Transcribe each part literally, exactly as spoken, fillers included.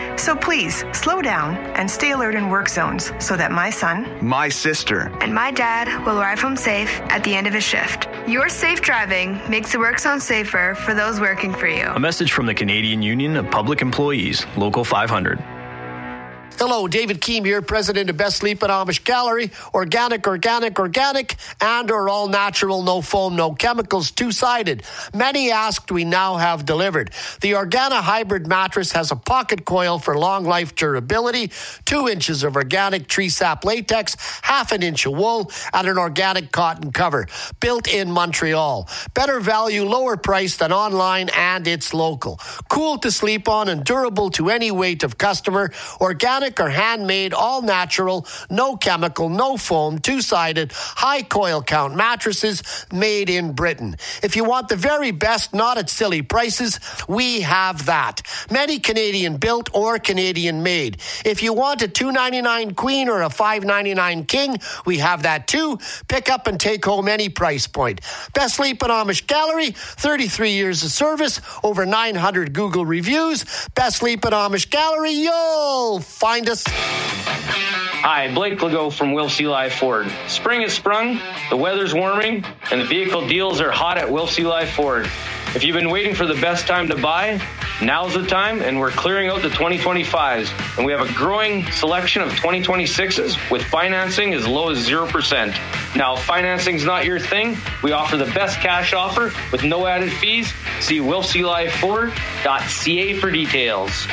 So please, slow down and stay alert in work zones so that my son, my sister, and my dad will arrive home safe at the end of his shift. Your safe driving makes the work zone safer for those working for you. A message from the Canadian Union of Public Employees, Local five hundred. Hello, David Keem here, president of Best Sleep at Amish Gallery. Organic, organic, organic, and or all natural, no foam, no chemicals, two-sided. Many asked, we now have delivered. The Organa Hybrid mattress has a pocket coil for long life durability, two inches of organic tree sap latex, half an inch of wool, and an organic cotton cover. Built in Montreal. Better value, lower price than online, and it's local. Cool to sleep on and durable to any weight of customer. Organic or handmade, all natural, no chemical, no foam, two-sided, high coil count mattresses made in Britain. If you want the very best, not at silly prices, we have that. Many Canadian built or Canadian made. If you want a two ninety-nine queen or a five ninety-nine king, we have that too. Pick up and take home any price point. Best Sleep at Amish Gallery, thirty-three years of service, over nine hundred Google reviews. Best Sleep at Amish Gallery, you'll find us. Hi, Blake Legault from Wilfs Eli Ford. Spring has sprung, the weather's warming, and the vehicle deals are hot at Wilfs Eli Ford. If you've been waiting for the best time to buy, now's the time, and we're clearing out the twenty twenty-fives. And we have a growing selection of twenty twenty-sixes with financing as low as zero percent. Now, if financing's not your thing, we offer the best cash offer with no added fees. See wilfs eli ford dot c a for details.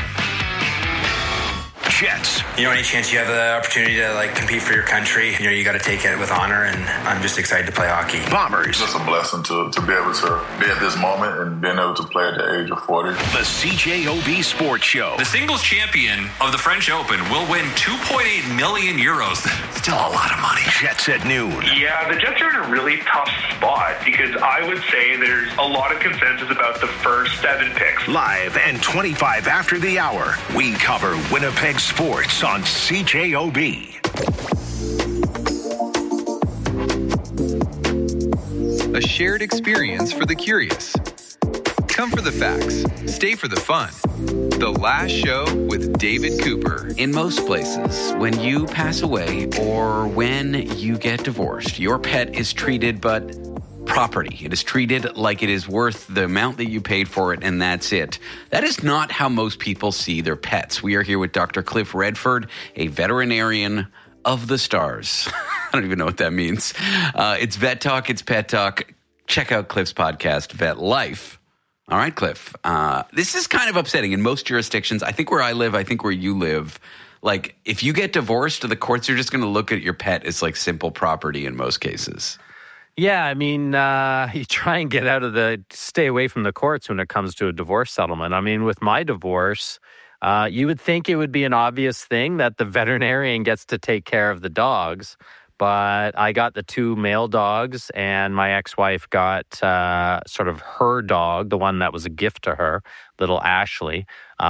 Jets. You know, any chance you have the opportunity to like compete for your country, you know, you got to take it with honor, and I'm just excited to play hockey. Bombers. It's just a blessing to, to be able to be at this moment and being able to play at the age of forty. The C J O B Sports Show. The singles champion of the French Open will win two point eight million euros. Still a lot of money. Jets at noon. Yeah, the Jets are in a really tough spot because I would say there's a lot of consensus about the first seven picks. Live and twenty-five after the hour, we cover Winnipeg sports on C J O B. A shared experience for the curious. Come for the facts, stay for the fun. The Last Show with David Cooper. In most places, when you pass away or when you get divorced, your pet is treated but property. It is treated like it is worth the amount that you paid for it, and that's it. That is not how most people see their pets. We are here with Doctor Cliff Redford, a veterinarian of the stars. I don't even know what that means. Uh, it's Vet Talk. It's Pet Talk. Check out Cliff's podcast, Vet Life. All right, Cliff. Uh, this is kind of upsetting in most jurisdictions. I think where I live, I think where you live, like if you get divorced, the courts are just going to look at your pet as like simple property in most cases. Yeah, I mean, uh, you try and get out of the, stay away from the courts when it comes to a divorce settlement. I mean, with my divorce, uh, you would think it would be an obvious thing that the veterinarian gets to take care of the dogs. But I got the two male dogs, and my ex-wife got uh, sort of her dog, the one that was a gift to her, little Ashley.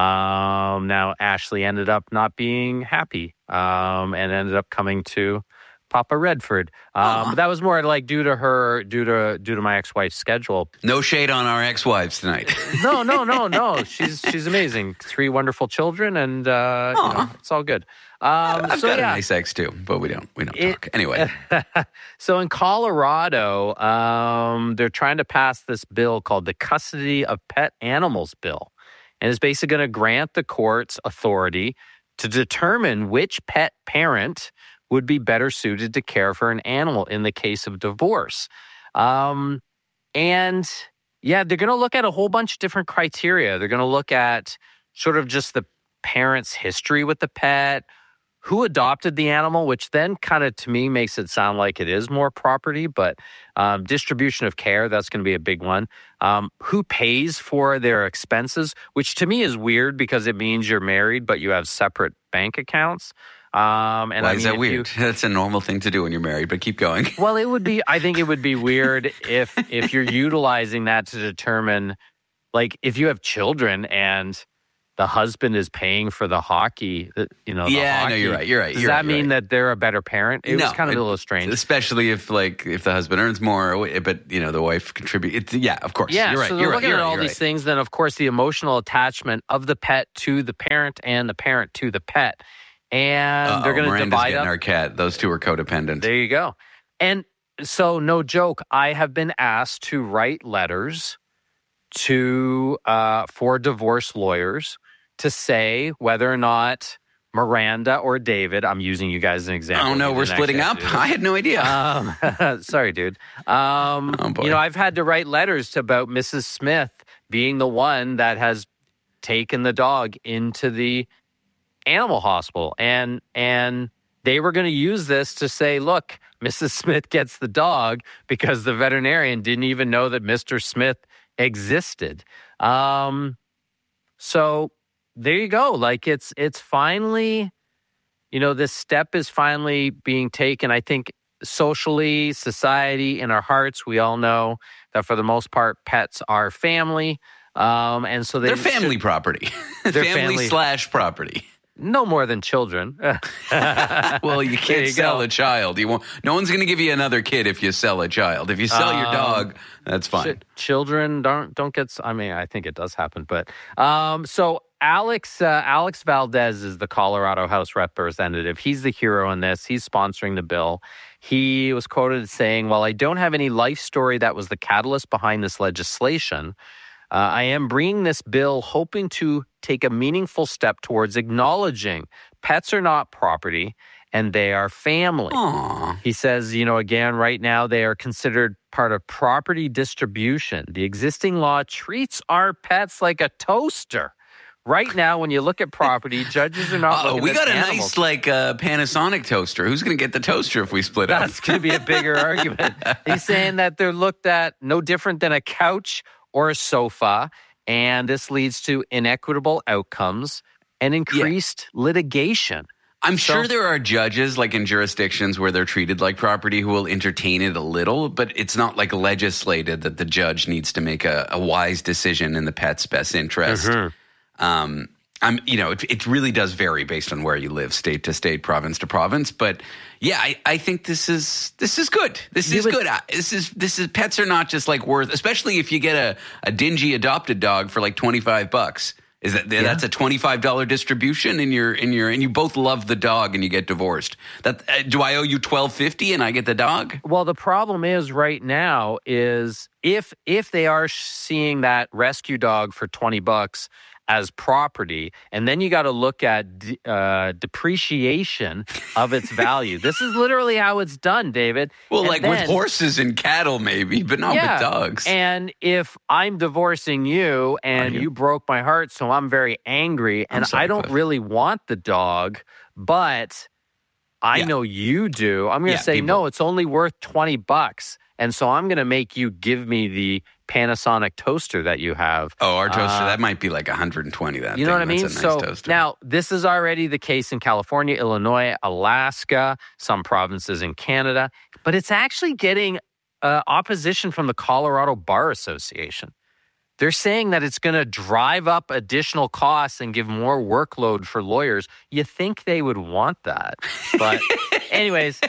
Um, now, Ashley ended up not being happy um, and ended up coming to Papa Redford. Um, but that was more like due to her, due to due to my ex-wife's schedule. No shade on our ex-wives tonight. no, no, no, no. She's she's amazing. Three wonderful children, and uh, you know, it's all good. Um, I've so, got yeah. a nice ex too, but we don't we don't It, talk anyway. So in Colorado, um, they're trying to pass this bill called the Custody of Pet Animals Bill, and it's basically going to grant the courts authority to determine which pet parent would be better suited to care for an animal in the case of divorce. Um, and yeah, they're going to look at a whole bunch of different criteria. They're going to look at sort of just the parent's history with the pet, who adopted the animal, which then kind of to me makes it sound like it is more property, but um, distribution of care, that's going to be a big one. Um, who pays for their expenses, which to me is weird because it means you're married, but you have separate bank accounts. Um, and Why I mean, is that weird? You, That's a normal thing to do when you're married, but keep going. Well, it would be, I think it would be weird if if you're utilizing that to determine, like, if you have children and the husband is paying for the hockey, you know, the yeah, hockey. no, you're right. You're right. Does you're that right, mean right. that they're a better parent? It no, was kind of it, a little strange. Especially if, like, if the husband earns more, but, you know, the wife contributes. Yeah, of course. Yeah, you're right. so they're you're looking right, at you're all right, these right. things. Then, of course, the emotional attachment of the pet to the parent and the parent to the pet. And Uh-oh, they're going to Miranda's divide getting up. our cat. Those two are codependent. There you go. And so, no joke, I have been asked to write letters to uh, for divorce lawyers to say whether or not Miranda or David, I'm using you guys as an example. Oh, no, You we're didn't splitting up? actually have to do I had no idea. Um, sorry, dude. Um, Oh, boy. You know, I've had to write letters about Missus Smith being the one that has taken the dog into the animal hospital. And, and they were going to use this to say, look, Missus Smith gets the dog because the veterinarian didn't even know that Mister Smith existed. Um, so there you go. Like it's, it's finally, you know, this step is finally being taken. I think socially, society, in our hearts, we all know that for the most part, pets are family. Um, and so they, They're family should, property. They're family, family slash property. No more than children. Well, you can't you sell go. a child. You won't. No one's going to give you another kid if you sell a child. If you sell your Um, dog, that's fine. Ch- children don't don't get. I mean, I think it does happen, but um, so Alex uh, Alex Valdez is the Colorado House representative. He's the hero in this. He's sponsoring the bill. He was quoted as saying, "While I don't have any life story that was the catalyst behind this legislation, uh, I am bringing this bill hoping to take a meaningful step towards acknowledging pets are not property and they are family." Aww. He says, you know, again, right now they are considered part of property distribution. The existing law treats our pets like a toaster. Right now, when you look at property, judges are not Oh, looking we at got a animals. nice like uh, Panasonic toaster. Who's going to get the toaster if we split up? That's going to be a bigger argument. He's saying that they're looked at no different than a couch or a sofa, and this leads to inequitable outcomes and increased litigation. I'm So- sure there are judges, like in jurisdictions where they're treated like property, who will entertain it a little, but it's not like legislated that the judge needs to make a, a wise decision in the pet's best interest. Mm-hmm. Um, I'm, you know, it, it really does vary based on where you live, state to state, province to province. But yeah, I, I think this is this is good. This You is would- good. I- This is this is pets are not just like worth, especially if you get a, a dingy adopted dog for like twenty-five bucks. Is that that's a twenty-five dollars distribution in your in your and you both love the dog and you get divorced. That uh, do I owe you twelve fifty and I get the dog? Well, the problem is right now is if if they are seeing that rescue dog for twenty bucks as property, and then you got to look at de- uh, depreciation of its value. This is literally how it's done, David. Well, And like with then- horses and cattle, maybe, but not yeah. with dogs. And if I'm divorcing you and you? you broke my heart, so I'm very angry, and sorry, I don't Cliff. really want the dog, but I Yeah. know you do. I'm going to Yeah, say, people- no, it's only worth twenty bucks. And so I'm going to make you give me the Panasonic toaster that you have. Oh, our toaster, Uh, that might be like one hundred twenty. That you know thing. what I mean? That's a nice so toaster. now this is already the case in California, Illinois, Alaska, some provinces in Canada, but it's actually getting uh, opposition from the Colorado Bar Association. They're saying that it's going to drive up additional costs and give more workload for lawyers. You think they would want that. But anyways,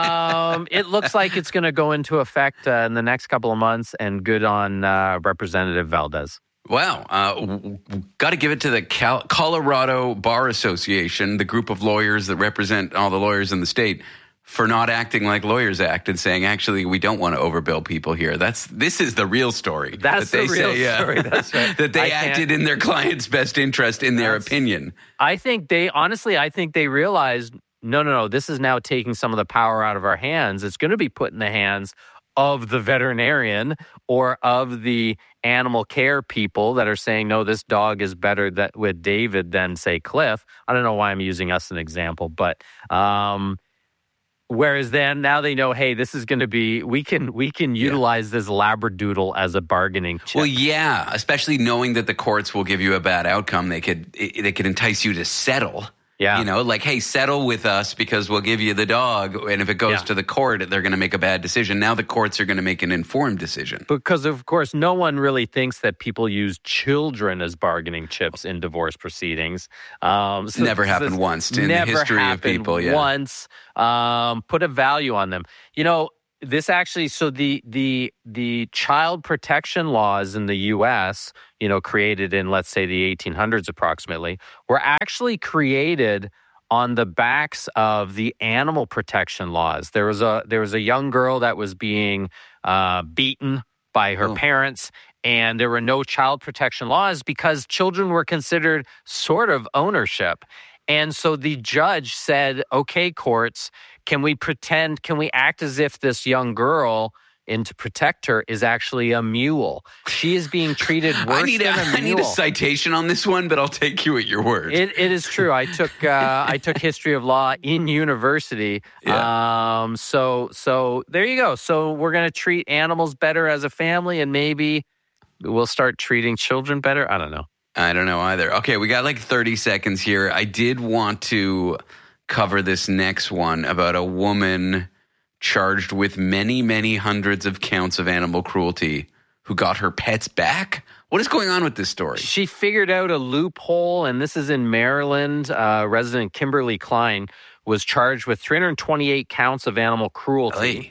um, it looks like it's going to go into effect uh, in the next couple of months, and good on uh, Representative Valdez. Wow. Uh, got to give it to the Cal- Colorado Bar Association, the group of lawyers that represent all the lawyers in the state, for not acting like lawyers act and saying, actually, we don't want to overbill people here. That's This is the real story. That's that they the real say, yeah, story. That's right. that they I can't- acted in their client's best interest, in their That's- opinion. I think they, honestly, I think they realized, no, no, no, this is now taking some of the power out of our hands. It's going to be put in the hands of the veterinarian or of the animal care people that are saying, no, this dog is better that with David than, say, Cliff. I don't know why I'm using us as an example, but um, whereas then now they know, hey, this is going to be, we can we can utilize this Labradoodle as a bargaining chip. Well, yeah, especially knowing that the courts will give you a bad outcome. They could they could entice you to settle. Yeah. You know, like, hey, settle with us because we'll give you the dog. And if it goes Yeah. to the court, they're going to make a bad decision. Now the courts are going to make an informed decision. Because, of course, no one really thinks that people use children as bargaining chips in divorce proceedings. Um, so Never happened this once in the never history of happened people, yeah. Once. Um, put a value on them. You know, this actually, so the the the child protection laws in the U S, you know, created in, let's say, the eighteen hundreds approximately, were actually created on the backs of the animal protection laws. There was a there was a young girl that was being uh, beaten by her Oh. parents, and there were no child protection laws because children were considered sort of ownership. And so the judge said, okay, courts, can we pretend, can we act as if this young girl, and to protect her, is actually a mule? She is being treated worse I need, than a, a mule. I need a citation on this one, but I'll take you at your word. It, it is true. I took uh, I took history of law in university. Yeah. Um, so so there you go. So we're going to treat animals better as a family, and maybe we'll start treating children better. I don't know. I don't know either. Okay, we got like thirty seconds here. I did want to cover this next one about a woman charged with many, many hundreds of counts of animal cruelty who got her pets back. What is going on with this story? She figured out a loophole, and this is in Maryland. Uh, resident Kimberly Klein was charged with three hundred twenty-eight counts of animal cruelty, Really?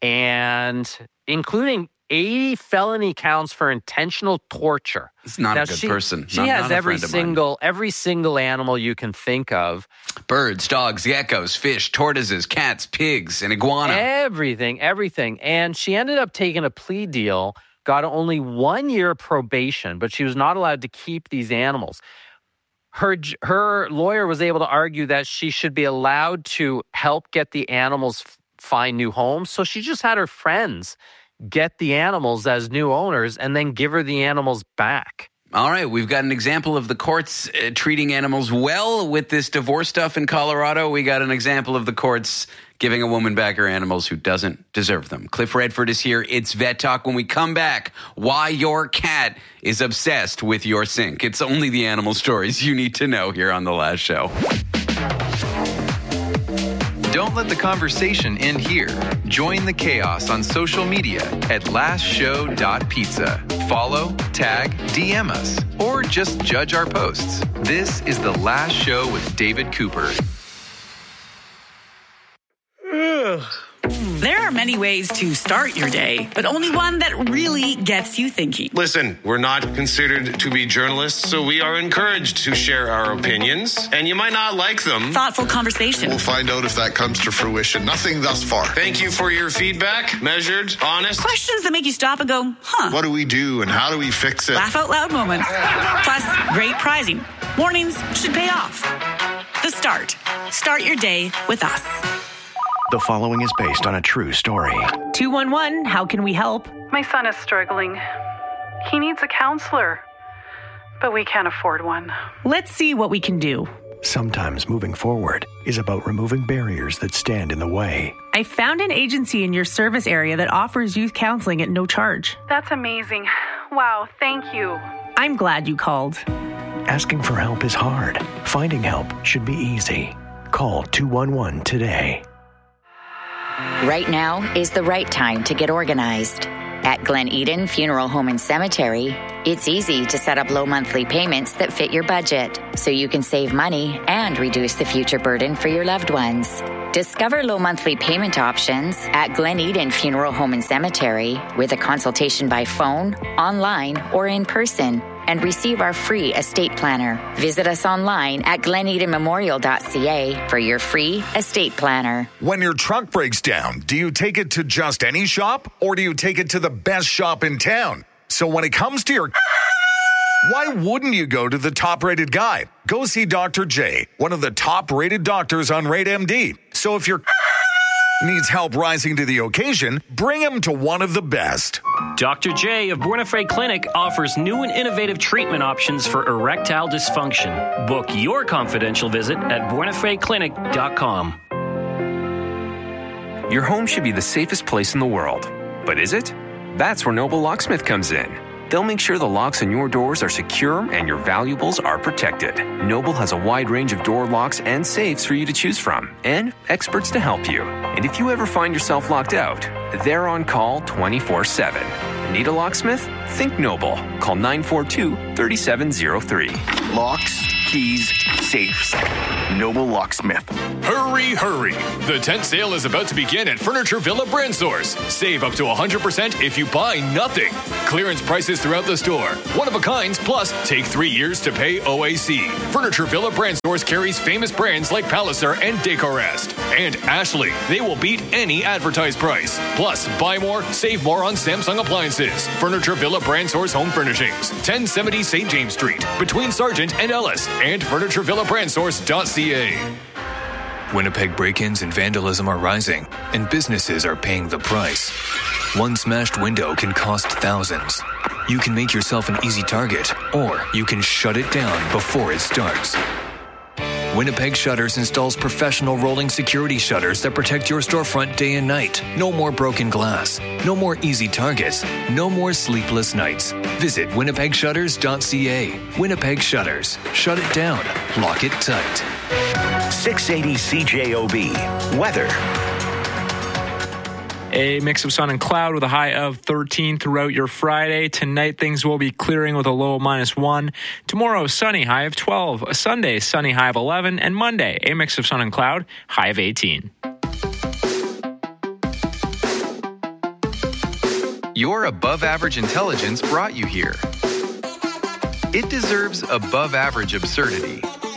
and including eighty felony counts for intentional torture. It's not Now, a good she, person. She Not- has not a every friend of mine. single every single animal you can think of. Birds, dogs, geckos, fish, tortoises, cats, pigs, and iguana. Everything, everything. And she ended up taking a plea deal, got only one year probation, but she was not allowed to keep these animals. Her her lawyer was able to argue that she should be allowed to help get the animals f- find new homes. So she just had her friends get the animals as new owners and then give her the animals back. All right, we've got an example of the courts uh, treating animals well with this divorce stuff in Colorado. We got an example of the courts giving a woman back her animals who doesn't deserve them. Cliff Redford is here. It's Vet Talk. When we come back, why your cat is obsessed with your sink. It's only the animal stories you need to know here on The Last Show. Don't let the conversation end here. Join the chaos on social media at last show dot pizza. Follow, tag, D M us, or just judge our posts. This is The Last Show with David Cooper. There are many ways to start your day, but only one that really gets you thinking. Listen, we're not considered to be journalists, so we are encouraged to share our opinions, and you might not like them. Thoughtful conversation. We'll find out if that comes to fruition. Nothing thus far. Thank you for your feedback. Measured, honest. Questions that make you stop and go, huh? What do we do and how do we fix it? Laugh out loud moments. Plus, great prizing. Mornings should pay off. The Start. Start your day with us. The following is based on a true story. two one one, how can we help? My son is struggling. He needs a counselor, but we can't afford one. Let's see what we can do. Sometimes moving forward is about removing barriers that stand in the way. I found an agency in your service area that offers youth counseling at no charge. That's amazing. Wow, thank you. I'm glad you called. Asking for help is hard. Finding help should be easy. Call two one one today. Right now is the right time to get organized. At Glen Eden Funeral Home and Cemetery, it's easy to set up low monthly payments that fit your budget so you can save money and reduce the future burden for your loved ones. Discover low monthly payment options at Glen Eden Funeral Home and Cemetery with a consultation by phone, online, or in person, and receive our free estate planner. Visit us online at glen eden memorial dot c a for your free estate planner. When your truck breaks down, do you take it to just any shop or do you take it to the best shop in town? So when it comes to your... why wouldn't you go to the top-rated guy? Go see Doctor J, one of the top-rated doctors on Rate M D. So if your needs help rising to the occasion, bring him to one of the best. Doctor J of Born Afraid Clinic offers new and innovative treatment options for erectile dysfunction. Book your confidential visit at born afraid clinic dot com. Your home should be the safest place in the world. But is it? That's where Noble Locksmith comes in. They'll make sure the locks on your doors are secure and your valuables are protected. Noble has a wide range of door locks and safes for you to choose from, and experts to help you. And if you ever find yourself locked out, they're on call twenty-four seven. Need a locksmith? Think Noble. Call nine four two, three seven zero three. Locks, keys, safes. Noble Locksmith. Hurry, hurry. The tent sale is about to begin at Furniture Villa Brand Source. Save up to one hundred percent if you buy nothing. Clearance prices throughout the store. One of a kinds, plus take three years to pay O A C. Furniture Villa Brand Source carries famous brands like Palliser and Decorest. And Ashley. They will beat any advertised price. Plus, buy more, save more on Samsung appliances. Furniture Villa Brand Source Home Furnishings. ten seventy Saint James Street. Between Sargent and Ellis. And furniture villa brand source dot c a. Winnipeg break-ins and vandalism are rising, and businesses are paying the price. One smashed window can cost thousands. You can make yourself an easy target, or you can shut it down before it starts. Winnipeg Shutters installs professional rolling security shutters that protect your storefront day and night. No more broken glass. No more easy targets. No more sleepless nights. Visit winnipeg shutters dot c a. Winnipeg Shutters. Shut it down. Lock it tight. six eighty C J O B. Weather. A mix of sun and cloud with a high of thirteen throughout your Friday. Tonight, things will be clearing with a low of minus one. Tomorrow, sunny, high of twelve. Sunday, sunny, high of eleven. And Monday, a mix of sun and cloud, high of eighteen. Your above-average intelligence brought you here. It deserves above-average absurdity.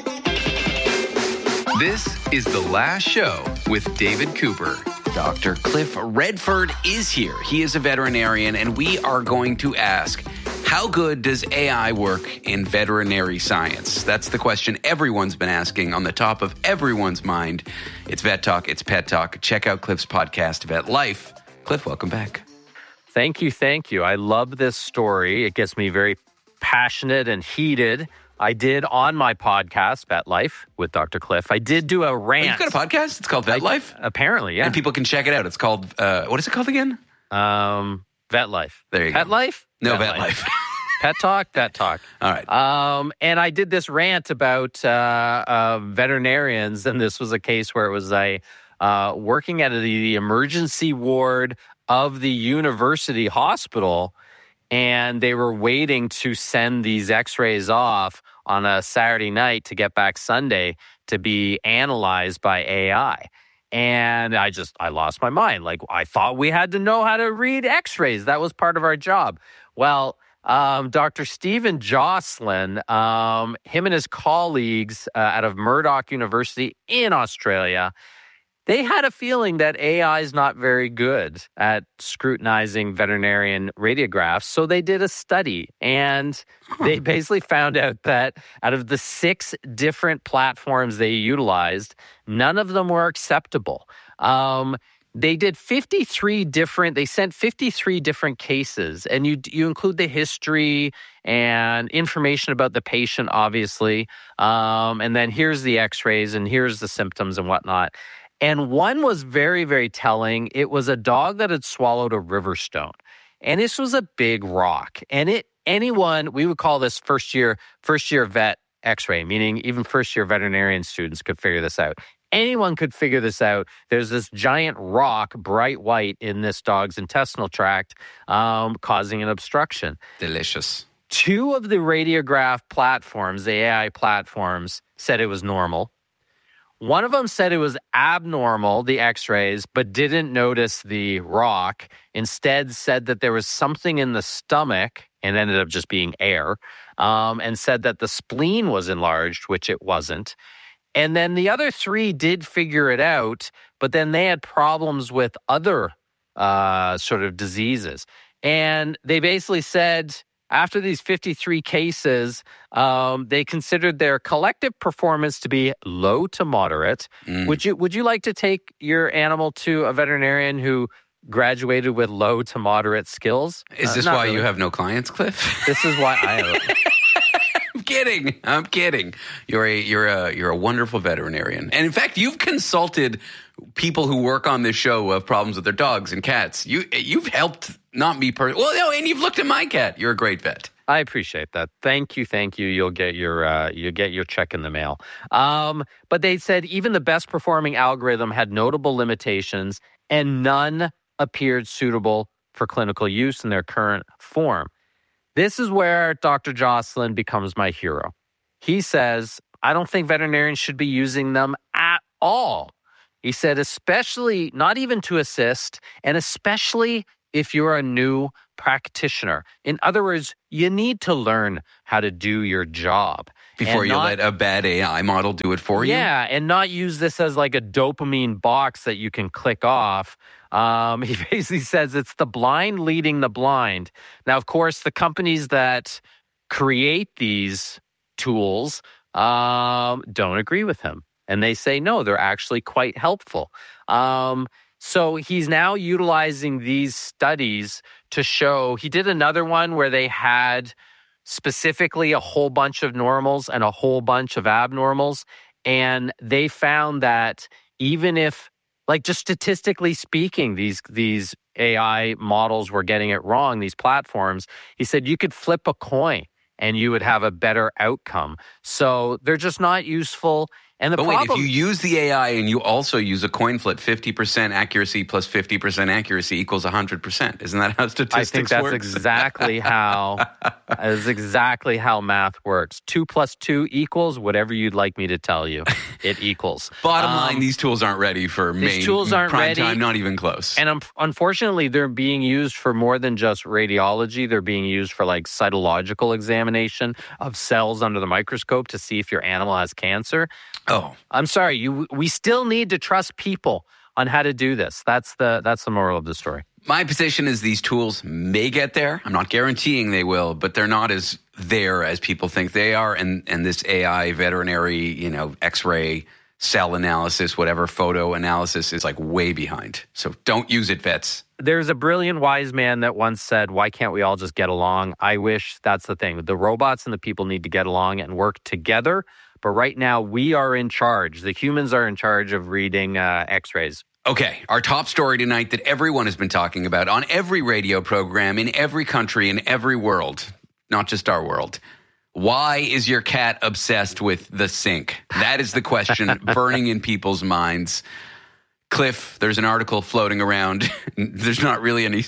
This is The Last Show with David Cooper. Doctor Cliff Redford is here. He is a veterinarian, and we are going to ask, how good does A I work in veterinary science? That's the question everyone's been asking on the top of everyone's mind. It's Vet Talk. It's Pet Talk. Check out Cliff's podcast, Vet Life. Cliff, welcome back. Thank you. Thank you. I love this story. It gets me very passionate and heated. I did on my podcast, Vet Life, with Doctor Cliff. I did do a rant. Oh, you've got a podcast? It's called Vet I, Life? Apparently, yeah. And people can check it out. It's called, uh, what is it called again? Um, Vet Life. There you Pet go. Life? No, Vet, Vet Life. Life. Pet Talk, Vet Talk. All right. Um, and I did this rant about uh, uh, veterinarians, and this was a case where it was a uh, working at the emergency ward of the university hospital, and they were waiting to send these x-rays off on a Saturday night to get back Sunday to be analyzed by A I. And I just, I lost my mind. Like, I thought we had to know how to read x-rays. That was part of our job. Well, um, Doctor Stephen Jocelyn, um, him and his colleagues uh, out of Murdoch University in Australia, they had a feeling that A I is not very good at scrutinizing veterinarian radiographs. So they did a study, and they basically found out that out of the six different platforms they utilized, none of them were acceptable. Um, they did fifty-three different, they sent fifty-three different cases, and you you include the history and information about the patient, obviously. Um, and then here's the x-rays, and here's the symptoms and whatnot. And one was very, very telling. It was a dog that had swallowed a river stone. And this was a big rock. And it anyone, we would call this first year, first year vet x-ray, meaning even first year veterinarian students could figure this out. Anyone could figure this out. There's this giant rock, bright white, in this dog's intestinal tract, um, causing an obstruction. Delicious. Two of the radiograph platforms, the A I platforms, said it was normal. One of them said it was abnormal, the x-rays, but didn't notice the rock. Instead said that there was something in the stomach, and ended up just being air, um, and said that the spleen was enlarged, which it wasn't. And then the other three did figure it out, but then they had problems with other uh, sort of diseases. And they basically said, after these fifty-three cases, um, they considered their collective performance to be low to moderate. Mm. Would you would you like to take your animal to a veterinarian who graduated with low to moderate skills? Is uh, this why really. You have no clients, Cliff? This is why I have. I'm kidding. I'm kidding. You're a you're a you're a wonderful veterinarian, and in fact, you've consulted people who work on this show who have problems with their dogs and cats. You you've helped not me personally. Well, no, and you've looked at my cat. You're a great vet. I appreciate that. Thank you, thank you. You'll get your uh, you get your check in the mail. Um, but they said even the best performing algorithm had notable limitations, and none appeared suitable for clinical use in their current form. This is where Doctor Jocelyn becomes my hero. He says, I don't think veterinarians should be using them at all. He said, especially not even to assist, and especially if you're a new practitioner. In other words, you need to learn how to do your job. Before you not, let a bad A I model do it for you? Yeah, and not use this as like a dopamine box that you can click off. Um, he basically says it's the blind leading the blind. Now, of course, the companies that create these tools um, don't agree with him. And they say, no, they're actually quite helpful. Um So he's now utilizing these studies to show, he did another one where they had specifically a whole bunch of normals and a whole bunch of abnormals. And they found that even if, like just statistically speaking, these, these A I models were getting it wrong, these platforms, he said you could flip a coin and you would have a better outcome. So they're just not useful. And the but problem, wait, if you use the A I and you also use a coin flip, fifty percent accuracy plus fifty percent accuracy equals one hundred percent. Isn't that how statistics work? I think that's works? exactly how that's exactly how math works. Two plus two equals whatever you'd like me to tell you. It equals. Bottom um, line, these tools aren't ready for these main tools aren't prime ready. time, not even close. And um, unfortunately, they're being used for more than just radiology. They're being used for like cytological examination of cells under the microscope to see if your animal has cancer. Oh, I'm sorry. You, we still need to trust people on how to do this. That's the that's the moral of the story. My position is these tools may get there. I'm not guaranteeing they will, but they're not as there as people think they are. And and this A I veterinary, you know, X-ray cell analysis, whatever photo analysis is like way behind. So don't use it, vets. There's a brilliant wise man that once said, why can't we all just get along? I wish that's the thing. The robots and the people need to get along and work together. But right now, we are in charge. The humans are in charge of reading uh, X-rays. Okay, our top story tonight that everyone has been talking about on every radio program, in every country, in every world, not just our world. Why is your cat obsessed with the sink? That is the question burning in people's minds. Cliff, there's an article floating around. There's not really any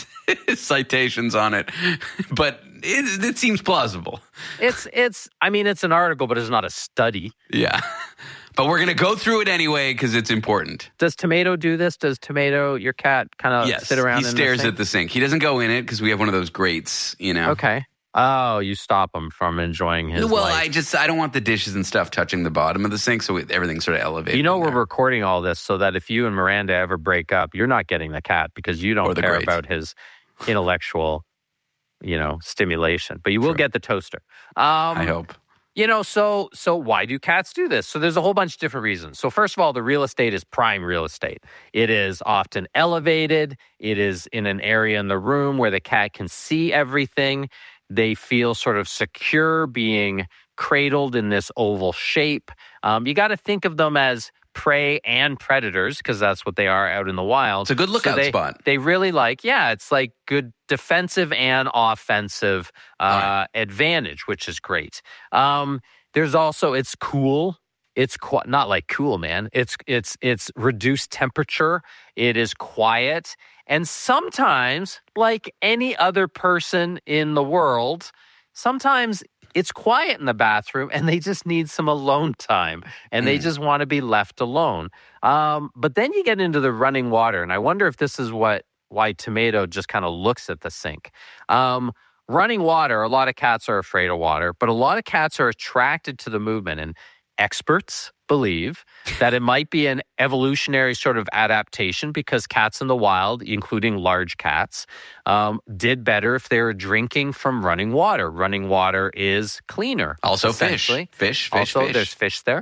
citations on it, but it, it seems plausible. It's, it's. I mean, it's an article, but it's not a study. Yeah. But we're going to go through it anyway because it's important. Does Tomato do this? Does Tomato, your cat, kind of yes, sit around he in stares the sink? at the sink. He doesn't go in it because we have one of those grates, you know. Okay. Oh, you stop him from enjoying his Well, life. I just, I don't want the dishes and stuff touching the bottom of the sink, so everything's sort of elevated. You know, we're recording all this so that if you and Miranda ever break up, you're not getting the cat because you don't care grate. about his intellectual, you know, stimulation. But you will True. get the toaster. Um, I hope. You know, so so why do cats do this? So there's a whole bunch of different reasons. So first of all, the real estate is prime real estate. It is often elevated. It is in an area in the room where the cat can see everything. They feel sort of secure being cradled in this oval shape. Um, you got to think of them as prey and predators because that's what they are out in the wild. It's a good lookout so they, spot. They really like, yeah, it's like good defensive and offensive uh, right. advantage, which is great. Um, there's also, it's cool. It's qu- not like cool, man. It's it's it's reduced temperature. It is quiet. And sometimes, like any other person in the world, sometimes it's quiet in the bathroom and they just need some alone time and mm. they just want to be left alone. Um, but then you get into the running water. And I wonder if this is what why Tomato just kind of looks at the sink. Um, running water, a lot of cats are afraid of water, but a lot of cats are attracted to the movement. And experts believe that it might be an evolutionary sort of adaptation because cats in the wild, including large cats, um, did better if they were drinking from running water. Running water is cleaner. Also fish. Fish, fish, Also, fish. there's fish there.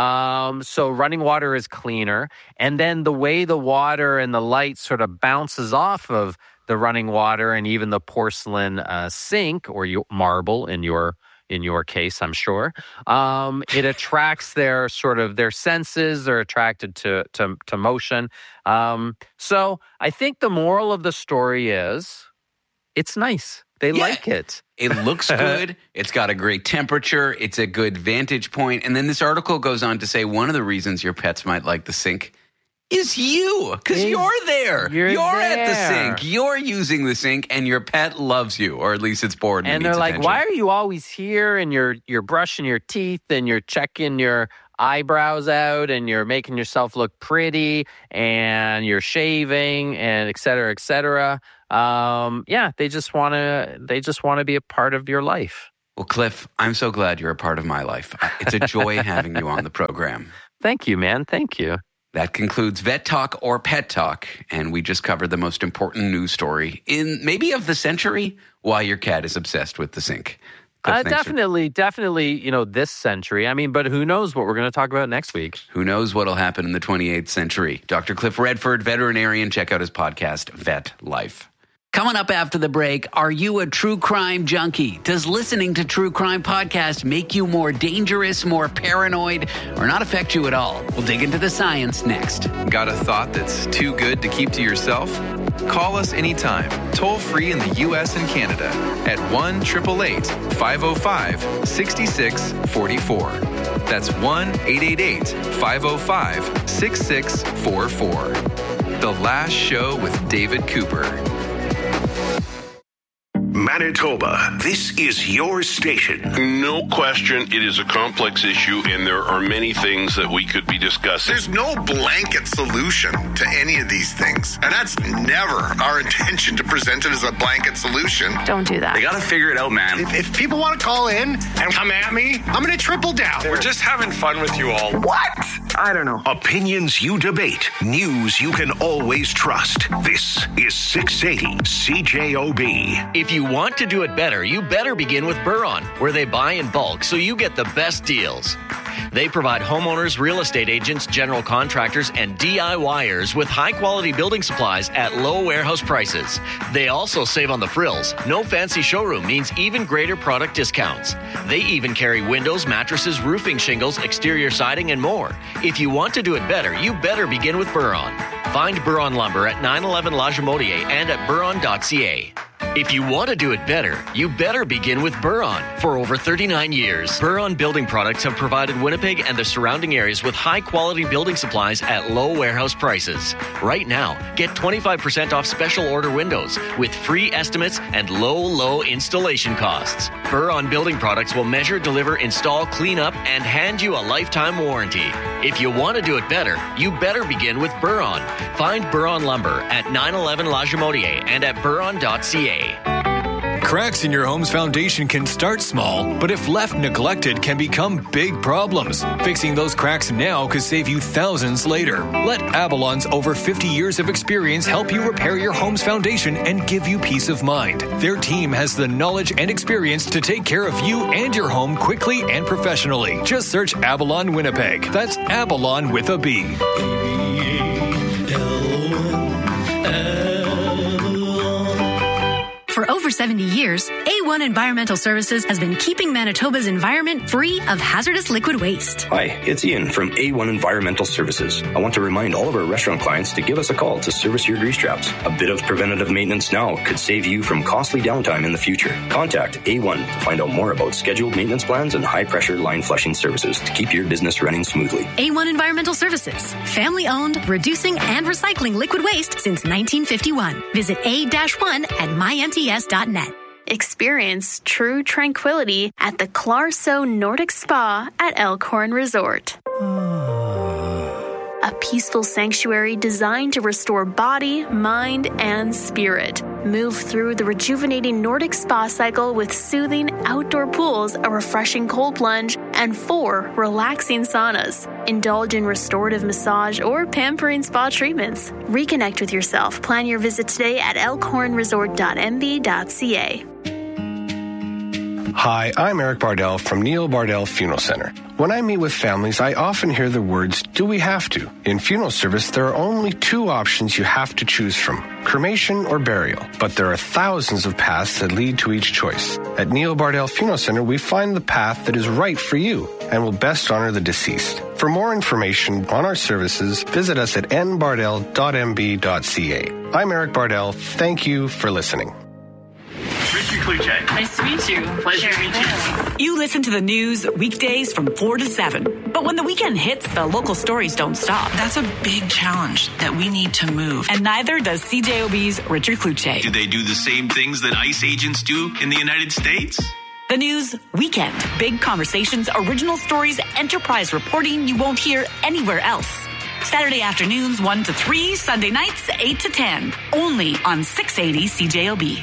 Um, so running water is cleaner. And then the way the water and the light sort of bounces off of the running water and even the porcelain uh, sink or your marble in your in your case, I'm sure. Um, it attracts their sort of their senses. They're attracted to to, to motion. Um, so I think the moral of the story is it's nice. They Yeah. like it. It looks good. It's got a great temperature. It's a good vantage point. And then this article goes on to say one of the reasons your pets might like the sink is you, because you're there. You're, you're there. at the sink. You're using the sink, and your pet loves you, or at least it's bored and, And needs they're like, attention. why are you always here? And you're you're brushing your teeth and you're checking your eyebrows out and you're making yourself look pretty and you're shaving and et cetera, et cetera. Um, yeah, they just want to they just want to be a part of your life. Well, Cliff, I'm so glad you're a part of my life. It's a joy having you on the program. Thank you, man. Thank you. That concludes Vet Talk or Pet Talk, and we just covered the most important news story in maybe of the century, why your cat is obsessed with the sink. Cliff, Uh, thanks for- definitely, definitely, you know, this century. I mean, but who knows what we're going to talk about next week? Who knows what'll happen in the twenty-eighth century? Doctor Cliff Redford, veterinarian. Check out his podcast, Vet Life. Coming up after the break, are you a true crime junkie? Does listening to true crime podcasts make you more dangerous, more paranoid, or not affect you at all? We'll dig into the science next. Got a thought that's too good to keep to yourself? Call us anytime, toll free in the U S and Canada at one eight eight eight, five oh five, six six four four. That's one eight eight eight, five oh five, six six four four. The Last Show with David Cooper. Manitoba, this is your station. No question, it is a complex issue, and there are many things that we could be discussing. There's no blanket solution to any of these things. And that's never our intention to present it as a blanket solution. Don't do that. They gotta figure it out, man. If, if people want to call in and come at me, I'm going to triple down. We're just having fun with you all. What? I don't know. Opinions you debate, news you can always trust. This is six eighty C J O B. If you want to do it better, you better begin with Buron, where they buy in bulk so you get the best deals. They provide homeowners, real estate agents, general contractors, and DIYers with high-quality building supplies at low warehouse prices. They also save on the frills. No fancy showroom means even greater product discounts. They even carry windows, mattresses, roofing shingles, exterior siding, and more. If you want to do it better, you better begin with Buron. Find Buron Lumber at nine eleven La Jamotier and at buron dot c a. If you want to do it better, you better begin with Buron. For over thirty-nine years, Buron Building Products have provided Winnipeg and the surrounding areas with high-quality building supplies at low warehouse prices. Right now, get twenty-five percent off special order windows with free estimates and low, low installation costs. Buron Building Products will measure, deliver, install, clean up, and hand you a lifetime warranty. If you want to do it better, you better begin with Buron. Find Buron Lumber at nine eleven La Jamotier and at buron dot c a. Cracks in your home's foundation can start small, but if left neglected, can become big problems. Fixing those cracks now could save you thousands later. Let Avalon's over fifty years of experience help you repair your home's foundation and give you peace of mind. Their team has the knowledge and experience to take care of you and your home quickly and professionally. Just search Avalon Winnipeg. That's Avalon with a B. For over seventy years, A one Environmental Services has been keeping Manitoba's environment free of hazardous liquid waste. Hi, it's Ian from A one Environmental Services. I want to remind all of our restaurant clients to give us a call to service your grease traps. A bit of preventative maintenance now could save you from costly downtime in the future. Contact A one to find out more about scheduled maintenance plans and high-pressure line flushing services to keep your business running smoothly. A one Environmental Services, family-owned, reducing and recycling liquid waste since nineteen fifty-one. Visit A one at my m t s dot net. Experience true tranquility at the Clarso Nordic Spa at Elkhorn Resort. A peaceful sanctuary designed to restore body, mind, and spirit. Move through the rejuvenating Nordic spa cycle with soothing outdoor pools, a refreshing cold plunge, and four relaxing saunas. Indulge in restorative massage or pampering spa treatments. Reconnect with yourself. Plan your visit today at elkhorn resort dot m b dot c a. Hi, I'm Eric Bardell from Neil Bardell Funeral Center. When I meet with families, I often hear the words, do we have to? In funeral service, there are only two options you have to choose from, cremation or burial. But there are thousands of paths that lead to each choice. At Neil Bardell Funeral Center, we find the path that is right for you and will best honor the deceased. For more information on our services, visit us at n bardell dot m b dot c a. I'm Eric Bardell. Thank you for listening. Richard Kluche. Nice to meet you. Pleasure to meet you. You listen to the news weekdays from four to seven. But when the weekend hits, the local stories don't stop. That's a big challenge that we need to move. And neither does C J O B's Richard Kluche. Do they do the same things that ICE agents do in the United States? The news weekend. Big conversations, original stories, enterprise reporting you won't hear anywhere else. Saturday afternoons one to three, Sunday nights eight to ten. Only on six eighty C J O B.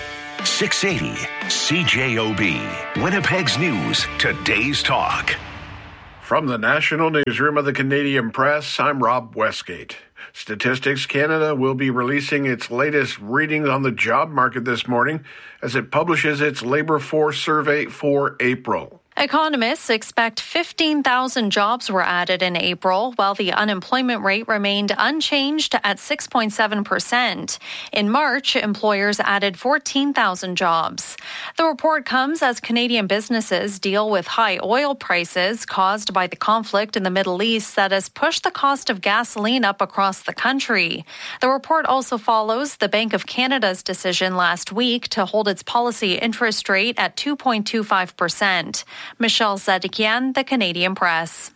six eighty C J O B, Winnipeg's News, today's talk. From the National Newsroom of the Canadian Press, I'm Rob Westgate. Statistics Canada will be releasing its latest readings on the job market this morning as it publishes its labor force survey for April. Economists expect fifteen thousand jobs were added in April, while the unemployment rate remained unchanged at six point seven percent. In March, employers added fourteen thousand jobs. The report comes as Canadian businesses deal with high oil prices caused by the conflict in the Middle East that has pushed the cost of gasoline up across the country. The report also follows the Bank of Canada's decision last week to hold its policy interest rate at two point two five percent. Michelle Zedekian, The Canadian Press.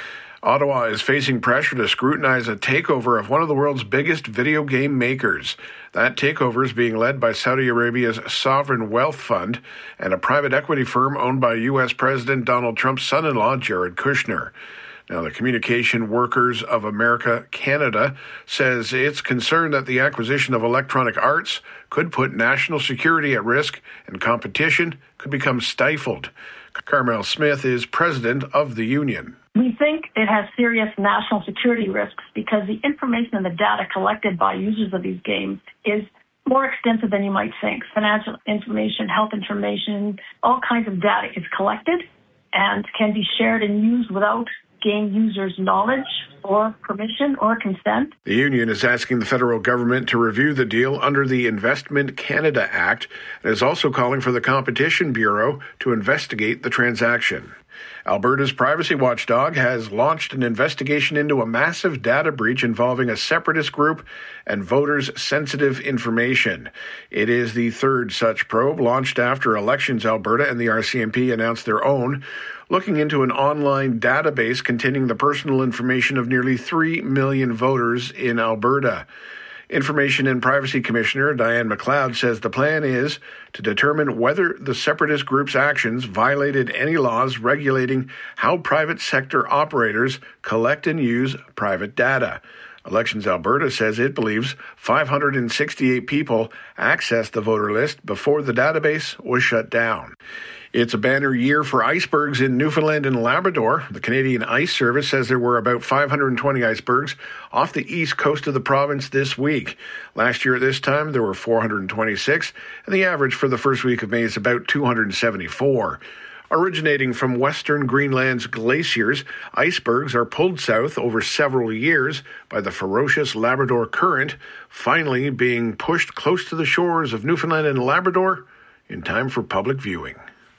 Ottawa is facing pressure to scrutinize a takeover of one of the world's biggest video game makers. That takeover is being led by Saudi Arabia's Sovereign Wealth Fund and a private equity firm owned by U S President Donald Trump's son-in-law, Jared Kushner. Now, the Communication Workers of America Canada says it's concerned that the acquisition of Electronic Arts could put national security at risk and competition could become stifled. Carmel Smith is president of the union. We think it has serious national security risks because the information and the data collected by users of these games is more extensive than you might think. Financial information, health information, all kinds of data is collected and can be shared and used without game users' knowledge or permission or consent. The union is asking the federal government to review the deal under the Investment Canada Act and is also calling for the Competition Bureau to investigate the transaction. Alberta's privacy watchdog has launched an investigation into a massive data breach involving a separatist group and voters' sensitive information. It is the third such probe launched after Elections Alberta and the R C M P announced their own, looking into an online database containing the personal information of nearly three million voters in Alberta. Information and Privacy Commissioner Diane McLeod says the plan is to determine whether the separatist group's actions violated any laws regulating how private sector operators collect and use private data. Elections Alberta says it believes five hundred sixty-eight people accessed the voter list before the database was shut down. It's a banner year for icebergs in Newfoundland and Labrador. The Canadian Ice Service says there were about five hundred twenty icebergs off the east coast of the province this week. Last year at this time, there were four hundred twenty-six, and the average for the first week of May is about two hundred seventy-four. Originating from western Greenland's glaciers, icebergs are pulled south over several years by the ferocious Labrador Current, finally being pushed close to the shores of Newfoundland and Labrador in time for public viewing.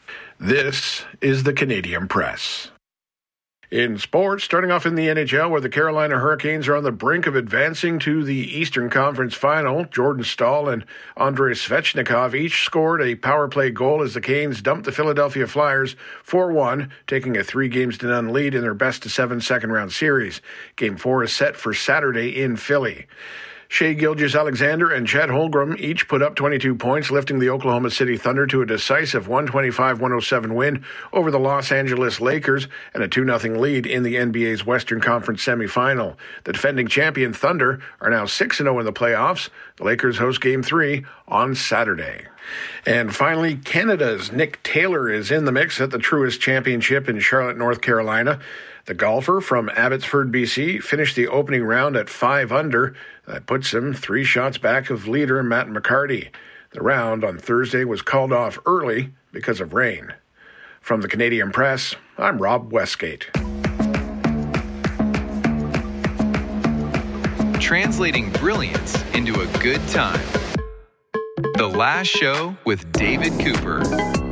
This is the Canadian Press. In sports, starting off in the N H L, where the Carolina Hurricanes are on the brink of advancing to the Eastern Conference Final, Jordan Staal and Andrei Svechnikov each scored a power play goal as the Canes dumped the Philadelphia Flyers four one, taking a three games to none lead in their best-of-seven second-round series. Game four is set for Saturday in Philly. Shea Gilgeous-Alexander and Chet Holmgren each put up twenty-two points, lifting the Oklahoma City Thunder to a decisive one twenty-five one oh seven win over the Los Angeles Lakers and a two nothing lead in the N B A's Western Conference semifinal. The defending champion Thunder are now six and oh in the playoffs. The Lakers host Game three on Saturday. And finally, Canada's Nick Taylor is in the mix at the Truist Championship in Charlotte, North Carolina. The golfer from Abbotsford, B C, finished the opening round at five under. That puts him three shots back of leader Matt McCarty. The round on Thursday was called off early because of rain. From the Canadian Press, I'm Rob Westgate. Translating brilliance into a good time. The Last Show with David Cooper.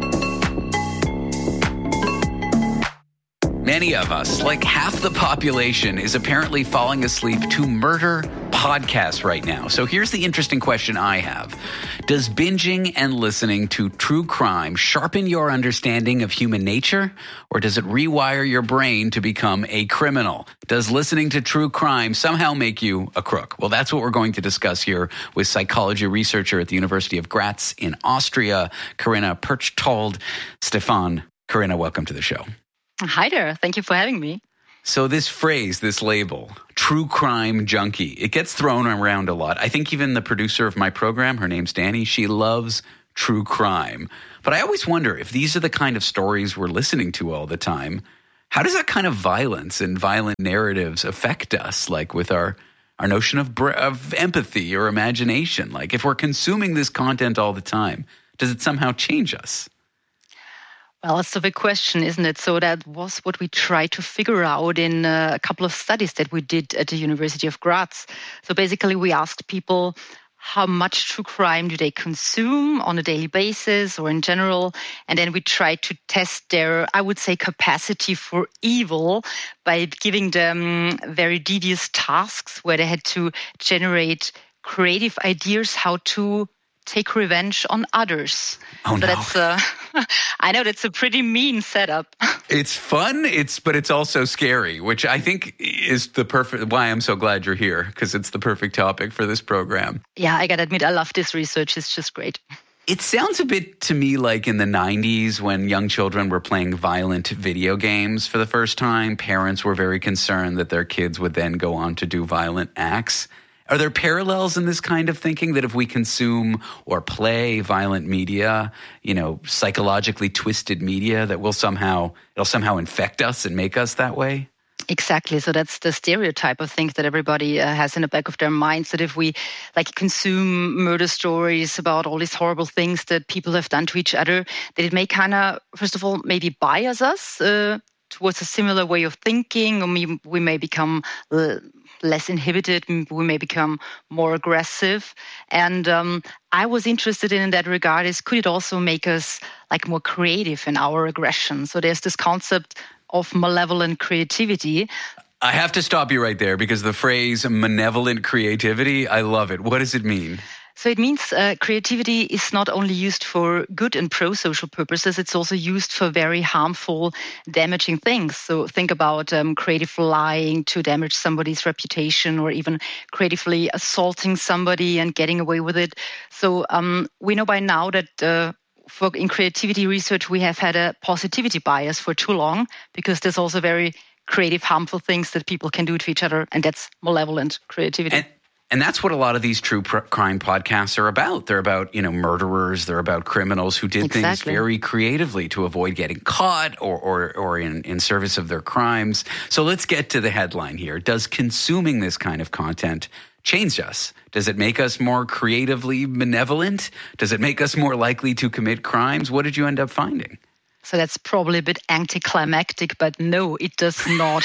Many of us, like half the population, is apparently falling asleep to murder podcasts right now. So here's the interesting question I have. Does binging and listening to true crime sharpen your understanding of human nature, or does it rewire your brain to become a criminal? Does listening to true crime somehow make you a crook? Well, that's what we're going to discuss here with psychology researcher at the University of Graz in Austria, Corinna Perchtold. Stefan, Corinna, welcome to the show. Hi there. Thank you for having me. So this phrase, this label, true crime junkie, it gets thrown around a lot. I think even the producer of my program, her name's Danny, she loves true crime. But I always wonder if these are the kind of stories we're listening to all the time, how does that kind of violence and violent narratives affect us, like with our, our notion of, of empathy or imagination? Like if we're consuming this content all the time, does it somehow change us? Well, that's a big question, isn't it? So that was what we tried to figure out in uh, a couple of studies that we did at the University of Graz. So basically, we asked people how much true crime do they consume on a daily basis or in general. And then we tried to test their, I would say, capacity for evil by giving them very devious tasks where they had to generate creative ideas how to take revenge on others. Oh, so no. that's uh, I know that's a pretty mean setup. It's fun, it's but it's also scary, which I think is the perfect, why I'm so glad you're here, because it's the perfect topic for this program. Yeah, I gotta admit, I love this research. It's just great. It sounds a bit to me like in the nineties when young children were playing violent video games for the first time. Parents were very concerned that their kids would then go on to do violent acts. Are there parallels in this kind of thinking that if we consume or play violent media, you know, psychologically twisted media, that will somehow, it'll somehow infect us and make us that way? Exactly. So that's the stereotype of things that everybody uh, has in the back of their minds, that if we like consume murder stories about all these horrible things that people have done to each other, that it may kind of, first of all, maybe bias us uh, towards a similar way of thinking, or we, we may become uh, less inhibited, we may become more aggressive. And um, I was interested in, in that regard is, could it also make us like more creative in our aggression? So there's this concept of malevolent creativity. I have to stop you right there because the phrase malevolent creativity, I love it. What does it mean? So it means uh, creativity is not only used for good and pro-social purposes, it's also used for very harmful, damaging things. So think about um, creative lying to damage somebody's reputation, or even creatively assaulting somebody and getting away with it. So um, we know by now that uh, for in creativity research, we have had a positivity bias for too long, because there's also very creative, harmful things that people can do to each other, and that's malevolent creativity. And- And that's what a lot of these true pr- crime podcasts are about. They're about, you know, murderers. They're about criminals who did Exactly. things very creatively to avoid getting caught or or, or in, in service of their crimes. So let's get to the headline here. Does consuming this kind of content change us? Does it make us more creatively benevolent? Does it make us more likely to commit crimes? What did you end up finding? So that's probably a bit anticlimactic, but no, it does not.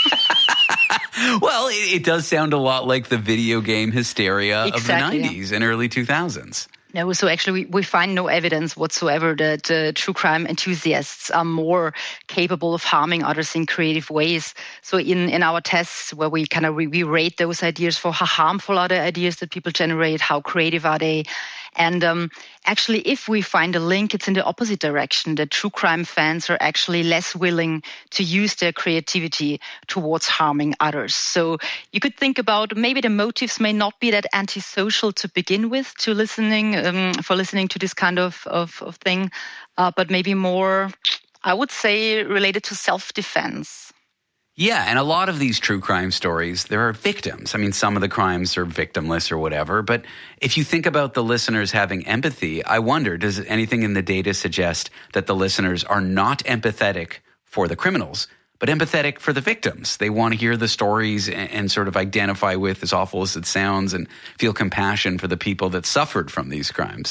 Well, it, it does sound a lot like the video game hysteria Exactly, of the nineties yeah. and early two thousands. No, so actually we, we find no evidence whatsoever that uh, true crime enthusiasts are more capable of harming others in creative ways. So in, in our tests where we kind of re- we rate those ideas for how harmful are the ideas that people generate, how creative are they, and um, actually if we find a link, it's in the opposite direction, that true crime fans are actually less willing to use their creativity towards harming others. So you could think about maybe the motives may not be that antisocial to begin with to listening, um, for listening to this kind of, of, of thing, uh, but maybe more, I would say, related to self-defense. Yeah, and a lot of these true crime stories, there are victims. I mean, some of the crimes are victimless or whatever, but if you think about the listeners having empathy, I wonder, does anything in the data suggest that the listeners are not empathetic for the criminals, but empathetic for the victims? They want to hear the stories and, and sort of identify with, as awful as it sounds, and feel compassion for the people that suffered from these crimes.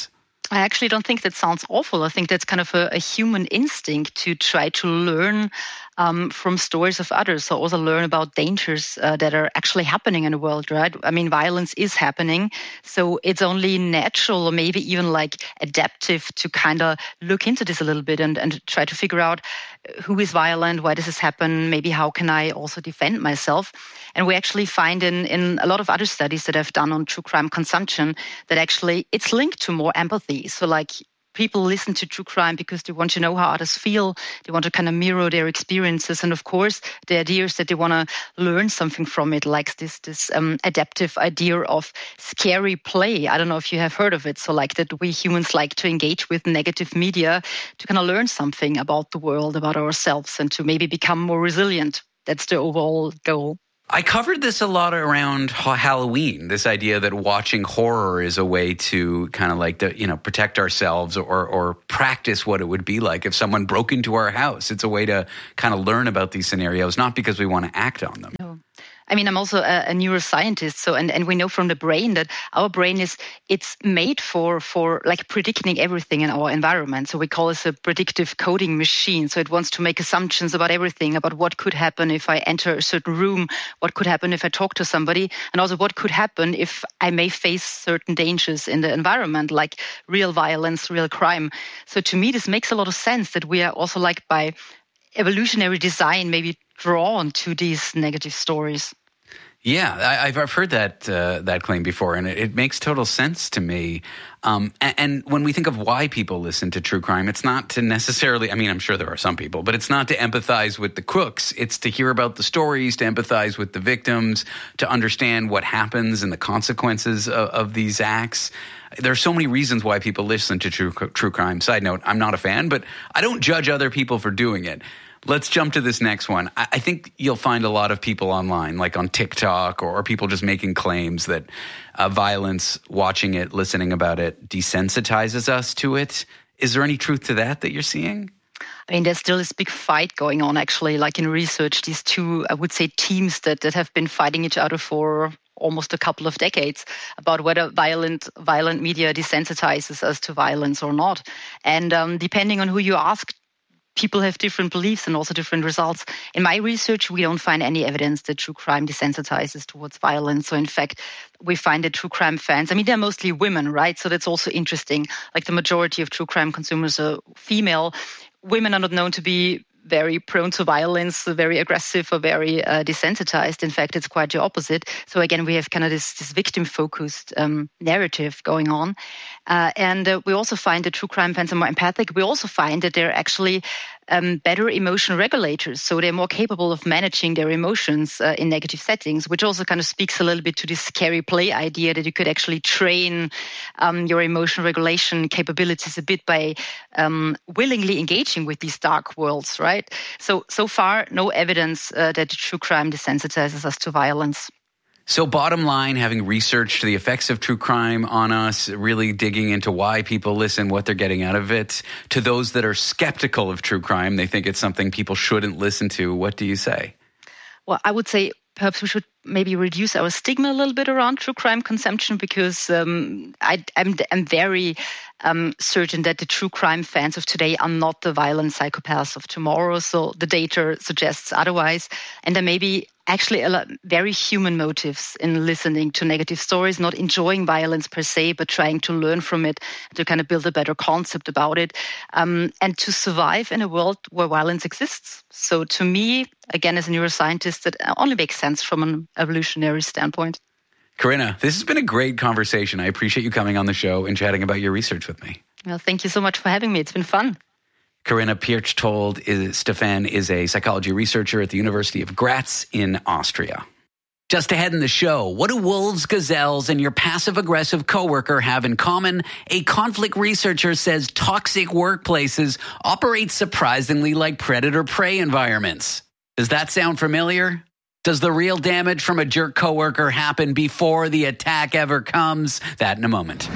I actually don't think that sounds awful. I think that's kind of a, a human instinct to try to learn um, from stories of others. So also learn about dangers uh, that are actually happening in the world, right? I mean, violence is happening. So it's only natural or maybe even like adaptive to kind of look into this a little bit and, and try to figure out who is violent, why does this happen, maybe how can I also defend myself. And we actually find in, in a lot of other studies that I've done on true crime consumption that actually it's linked to more empathy. So like people listen to true crime because they want to know how others feel. They want to kind of mirror their experiences. And of course, the idea is that they want to learn something from it, like this, this um, adaptive idea of scary play. I don't know if you have heard of it. So like that we humans like to engage with negative media to kind of learn something about the world, about ourselves, and to maybe become more resilient. That's the overall goal. I covered this a lot around Halloween, this idea that watching horror is a way to kind of like, the, you know, protect ourselves or or practice what it would be like if someone broke into our house. It's a way to kind of learn about these scenarios, not because we want to act on them. No. I mean, I'm also a, a neuroscientist, so and, and we know from the brain that our brain is it's made for for like predicting everything in our environment. So we call it a predictive coding machine. So it wants to make assumptions about everything, about what could happen if I enter a certain room, what could happen if I talk to somebody, and also what could happen if I may face certain dangers in the environment, like real violence, real crime. So to me, this makes a lot of sense that we are also like by evolutionary design maybe drawn to these negative stories. Yeah, I, I've I've heard that uh, that claim before, and it, it makes total sense to me. Um, and, and when we think of why people listen to true crime, it's not to necessarily, I mean, I'm sure there are some people, but it's not to empathize with the crooks. It's to hear about the stories, to empathize with the victims, to understand what happens and the consequences of, of these acts. There are so many reasons why people listen to true, true crime. Side note, I'm not a fan, but I don't judge other people for doing it. Let's jump to this next one. I, I think you'll find a lot of people online, like on TikTok, or, or people just making claims that uh, violence, watching it, listening about it, desensitizes us to it. Is there any truth to that that you're seeing? I mean, there's still this big fight going on, actually, like in research, these two, I would say, teams that, that have been fighting each other for almost a couple of decades about whether violent violent media desensitizes us to violence or not. And um, depending on who you ask, people have different beliefs and also different results. In my research, we don't find any evidence that true crime desensitizes towards violence. So in fact, we find that true crime fans, I mean, they're mostly women, right? So that's also interesting. Like the majority of true crime consumers are female. Women are not known to be very prone to violence, very aggressive or very uh, desensitized. In fact, it's quite the opposite. So again, we have kind of this, this victim-focused um, narrative going on. Uh, and uh, we also find that true crime fans are more empathic. We also find that they're actually um, better emotion regulators. So they're more capable of managing their emotions uh, in negative settings, which also kind of speaks a little bit to this scary play idea that you could actually train um, your emotion regulation capabilities a bit by um, willingly engaging with these dark worlds, right? So, so far, no evidence uh, that true crime desensitizes us to violence. So bottom line, having researched the effects of true crime on us, really digging into why people listen, what they're getting out of it, to those that are skeptical of true crime, they think it's something people shouldn't listen to. What do you say? Well, I would say perhaps we should maybe reduce our stigma a little bit around true crime consumption, because um, I, I'm, I'm very um, certain that the true crime fans of today are not the violent psychopaths of tomorrow. So the data suggests otherwise. And there may be actually a lot, very human motives in listening to negative stories, not enjoying violence per se, but trying to learn from it, to kind of build a better concept about it, um, and to survive in a world where violence exists. So to me, again, as a neuroscientist, it only makes sense from an evolutionary standpoint. Corinna, this has been a great conversation. I appreciate you coming on the show and chatting about your research with me. Well, thank you so much for having me. It's been fun. Corinna Pirchtold is, Stefan is a psychology researcher at the University of Graz in Austria. Just ahead in the show, what do wolves, gazelles, and your passive-aggressive coworker have in common? A conflict researcher says toxic workplaces operate surprisingly like predator-prey environments. Does that sound familiar? Does the real damage from a jerk coworker happen before the attack ever comes? That in a moment.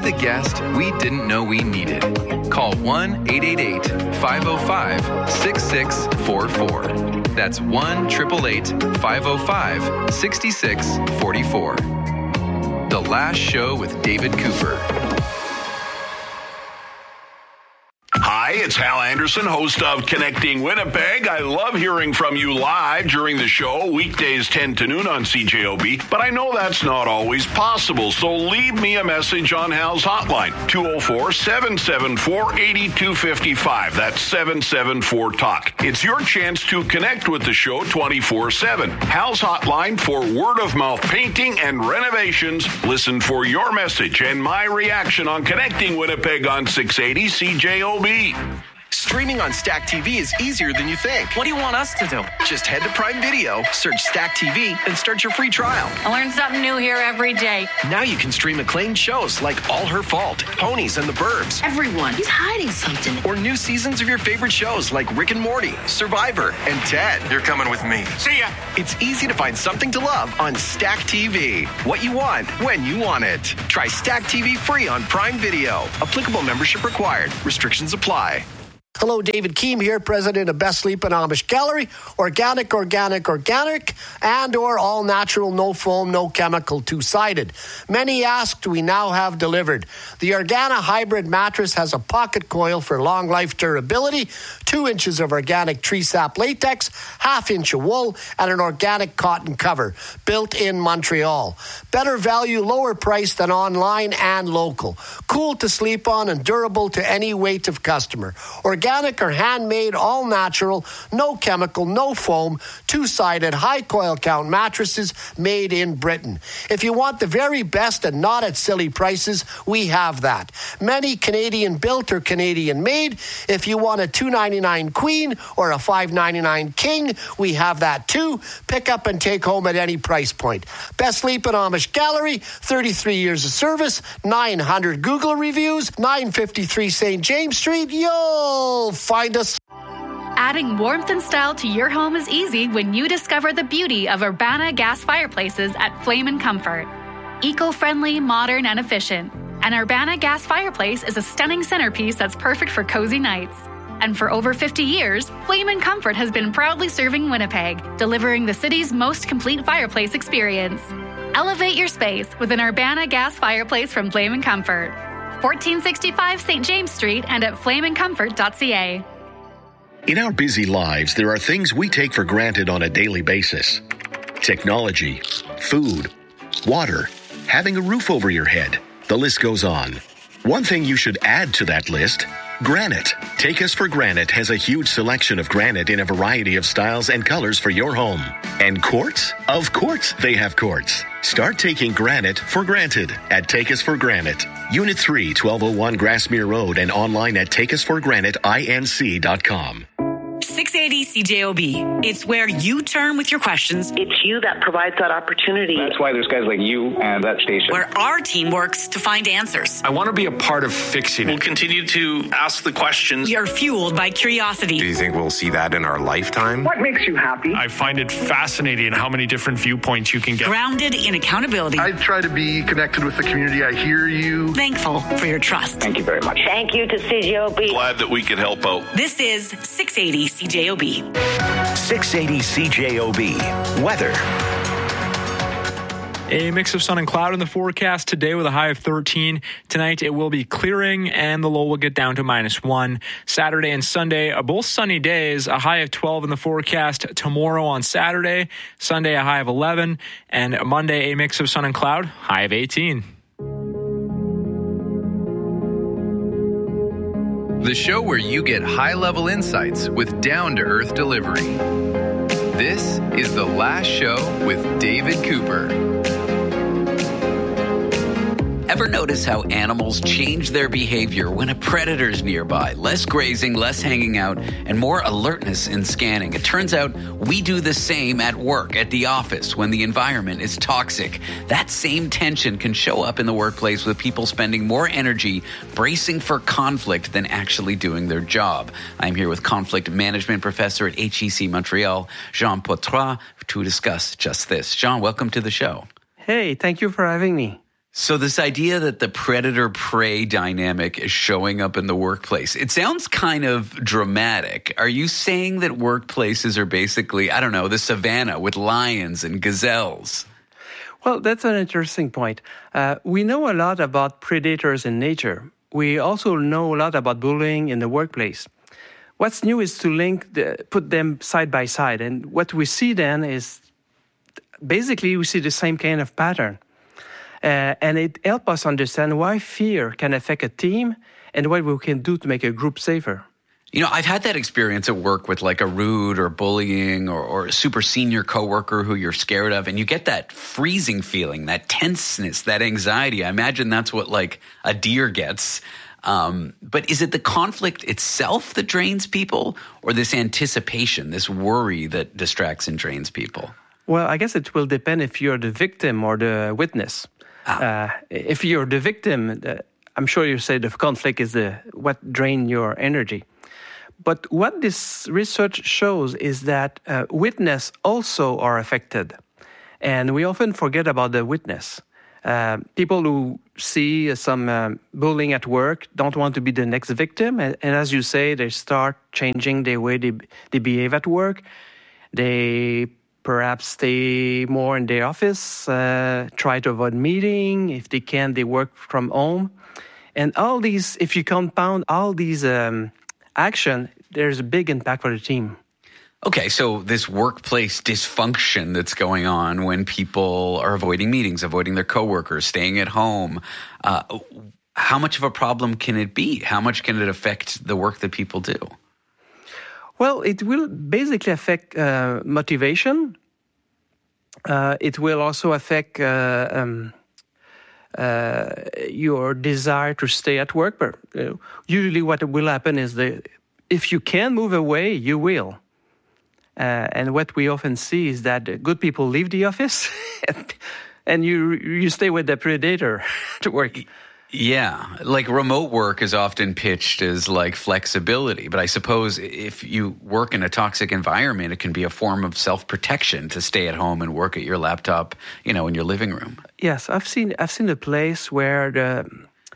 the guest we didn't know we needed. Call one eight eight eight, five oh five, six six four four. That's one eight eight eight, five oh five, six six four four. The Last Show with David Cooper. Hi, it's Hal Anderson, host of Connecting Winnipeg. I love hearing from you live during the show, weekdays ten to noon on C J O B, but I know that's not always possible, so leave me a message on Hal's hotline, two oh four, seven seven four, eight two five five. That's seven seven four talk. It's your chance to connect with the show twenty-four seven. Hal's hotline for word-of-mouth painting and renovations. Listen for your message and my reaction on Connecting Winnipeg on six eighty C J O B. Streaming on Stack T V is easier than you think. What do you want us to do? Just head to Prime Video, search Stack T V, and start your free trial. I learn something new here every day. Now you can stream acclaimed shows like All Her Fault, Ponies and the Burbs. Everyone, he's hiding something. Or new seasons of your favorite shows like Rick and Morty, Survivor, and Ted. You're coming with me. See ya! It's easy to find something to love on Stack T V. What you want, when you want it. Try Stack T V free on Prime Video. Applicable membership required. Restrictions apply. Hello, David Keem here, president of Best Sleep and Amish Gallery. Organic, organic, organic, and or all natural, no foam, no chemical, two-sided. Many asked, we now have delivered. The Organa Hybrid mattress has a pocket coil for long life durability, two inches of organic tree sap latex, half inch of wool, and an organic cotton cover, built in Montreal. Better value, lower price than online and local. Cool to sleep on and durable to any weight of customer. Organic or handmade, all natural, no chemical, no foam, two-sided, high coil count mattresses made in Britain. If you want the very best and not at silly prices, we have that. Many Canadian built or Canadian made. If you want a two ninety-nine queen or a five ninety-nine king, we have that too. Pick up and take home at any price point. Best Sleep and Amish Gallery, thirty-three years of service, nine hundred Google reviews, nine fifty-three Saint James Street. Yo! Find us. Adding warmth and style to your home is easy when you discover the beauty of Urbana gas fireplaces at Flame and Comfort. Eco-friendly, modern, and efficient. An Urbana gas fireplace is a stunning centerpiece that's perfect for cozy nights. And for over fifty years, Flame and Comfort has been proudly serving Winnipeg, delivering the city's most complete fireplace experience. Elevate your space with an Urbana gas fireplace from Flame and Comfort. fourteen sixty-five Saint James Street and at flame and comfort dot c a. In our busy lives, there are things we take for granted on a daily basis. Technology, food, water, having a roof over your head. The list goes on. One thing you should add to that list, granite. Take Us for Granite has a huge selection of granite in a variety of styles and colors for your home. And quartz? Of course they have quartz. Start taking granite for granted at Take Us for Granite. Unit three, twelve oh one Grassmere Road, and online at take us for granite inc dot com. six eighty C J O B. It's where you turn with your questions. It's you that provides that opportunity. That's why there's guys like you and that station. Where our team works to find answers. I want to be a part of fixing it. We'll continue to ask the questions. We are fueled by curiosity. Do you think we'll see that in our lifetime? What makes you happy? I find it fascinating how many different viewpoints you can get. Grounded in accountability. I try to be connected with the community. I hear you. Thankful for your trust. Thank you very much. Thank you to C J O B. Glad that we could help out. This is six eighty C J O B. six eighty C J O B. Weather. A mix of sun and cloud in the forecast today with a high of thirteen. Tonight it will be clearing and the low will get down to minus one. Saturday and Sunday are both sunny days, a high of twelve in the forecast. Tomorrow on Saturday, Sunday a high of eleven, and Monday a mix of sun and cloud, high of eighteen. The show where you get high-level insights with down-to-earth delivery. This is The Last Show with David Cooper. Ever notice how animals change their behavior when a predator's nearby? Less grazing, less hanging out, and more alertness in scanning. It turns out we do the same at work, at the office, when the environment is toxic. That same tension can show up in the workplace with people spending more energy bracing for conflict than actually doing their job. I'm here with conflict management professor at H E C Montreal, Jean Poitras, to discuss just this. Jean, welcome to the show. Hey, thank you for having me. So this idea that the predator-prey dynamic is showing up in the workplace, it sounds kind of dramatic. Are you saying that workplaces are basically, I don't know, the savannah with lions and gazelles? Well, that's an interesting point. Uh, we know a lot about predators in nature. We also know a lot about bullying in the workplace. What's new is to link, the, put them side by side. And what we see then is basically we see the same kind of pattern. Uh, and it helps us understand why fear can affect a team and what we can do to make a group safer. You know, I've had that experience at work with like a rude or bullying or, or a super senior coworker who you're scared of, and you get that freezing feeling, that tenseness, that anxiety. I imagine that's what like a deer gets. Um, but is it the conflict itself that drains people, or this anticipation, this worry that distracts and drains people? Well, I guess it will depend if you're the victim or the witness. Ah. Uh, if you're the victim, uh, I'm sure you say the conflict is the what drains your energy. But what this research shows is that uh, witnesses also are affected. And we often forget about the witness. Uh, people who see some um, bullying at work don't want to be the next victim. And, and as you say, they start changing the way they, they behave at work. They perhaps stay more in the office, uh, try to avoid meeting. If they can, they work from home. And all these, if you compound all these um, action, there's a big impact for the team. Okay, so this workplace dysfunction that's going on when people are avoiding meetings, avoiding their coworkers, staying at home, uh, how much of a problem can it be? How much can it affect the work that people do? Well, it will basically affect uh, motivation. Uh, it will also affect uh, um, uh, your desire to stay at work. But uh, usually what will happen is that if you can move away, you will. Uh, and what we often see is that good people leave the office and, and you you stay with the predator to work. Yeah, like remote work is often pitched as like flexibility, but I suppose if you work in a toxic environment, it can be a form of self-protection to stay at home and work at your laptop, you know, in your living room. Yes, I've seen I've seen a place where the